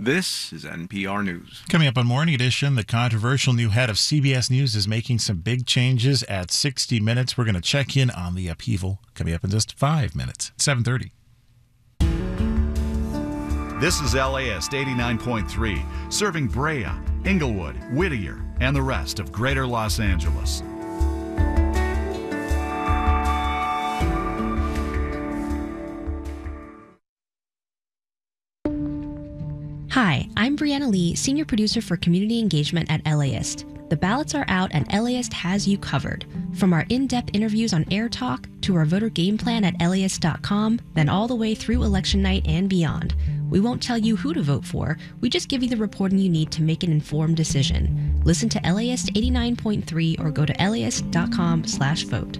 This is NPR News. Coming up on Morning Edition, the controversial new head of CBS News is making some big changes at 60 Minutes. We're going to check in on the upheaval coming up in just 5 minutes, 7:30. This is LAist 89.3, serving Brea, Inglewood, Whittier, and the rest of Greater Los Angeles. Hi, I'm Brianna Lee, Senior Producer for Community Engagement at LAist. The ballots are out and LAist has you covered. From our in-depth interviews on Air Talk to our voter game plan at LAist.com, then all the way through election night and beyond. We won't tell you who to vote for, we just give you the reporting you need to make an informed decision. Listen to LAist 89.3 or go to LAist.com/vote.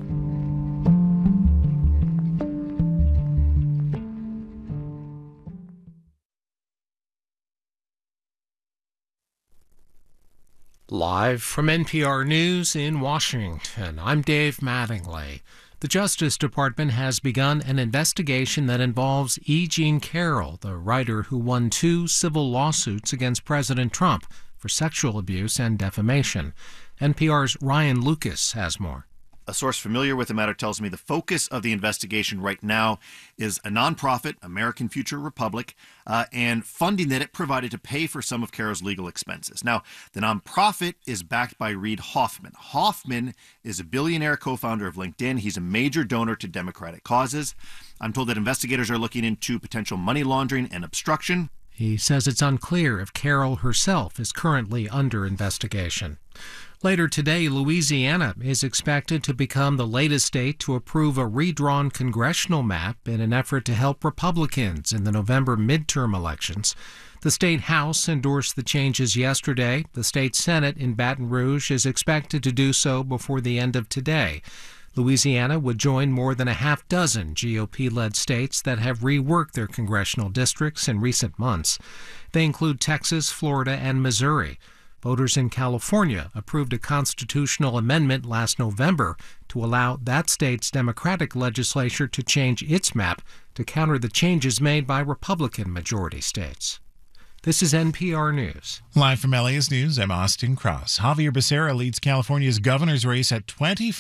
Live from NPR News in Washington, I'm Dave Mattingly. The Justice Department has begun an investigation that involves E. Jean Carroll, the writer who won 2 civil lawsuits against President Trump for sexual abuse and defamation. NPR's Ryan Lucas has more. A source familiar with the matter tells me the focus of the investigation right now is a nonprofit, American Future Republic, and funding that it provided to pay for some of Carroll's legal expenses. Now, the nonprofit is backed by Reid Hoffman. Hoffman is a billionaire co-founder of LinkedIn. He's a major donor to Democratic causes. I'm told that investigators are looking into potential money laundering and obstruction. He says it's unclear if Carroll herself is currently under investigation. Later today, Louisiana is expected to become the latest state to approve a redrawn congressional map in an effort to help Republicans in the November midterm elections. The state House endorsed the changes yesterday. The state Senate in Baton Rouge is expected to do so before the end of today. Louisiana would join more than a half dozen GOP-led states that have reworked their congressional districts in recent months. They include Texas, Florida, and Missouri. Voters in California approved a constitutional amendment last November to allow that state's Democratic legislature to change its map to counter the changes made by Republican-majority states. This is NPR News. Live from LAist News, I'm Austin Cross. Javier Becerra leads California's governor's race at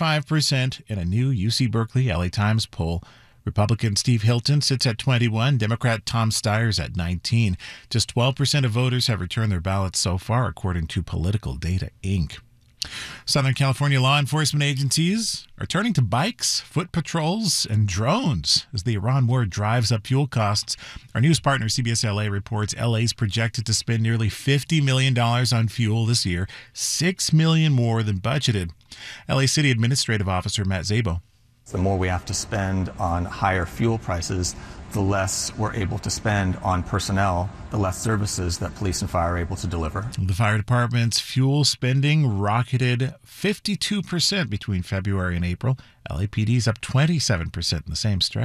25% in a new UC Berkeley LA Times poll. Republican Steve Hilton sits at 21, Democrat Tom Steyer's at 19. Just 12% of voters have returned their ballots so far, according to Political Data, Inc. Southern California law enforcement agencies are turning to bikes, foot patrols, and drones as the Iran war drives up fuel costs. Our news partner CBS LA reports LA's projected to spend nearly $50 million on fuel this year, $6 million more than budgeted. LA City Administrative Officer Matt Szabo. The more we have to spend on higher fuel prices, the less we're able to spend on personnel, the less services that police and fire are able to deliver. The fire department's fuel spending rocketed 52% between February and April. LAPD is up 27% in the same stretch.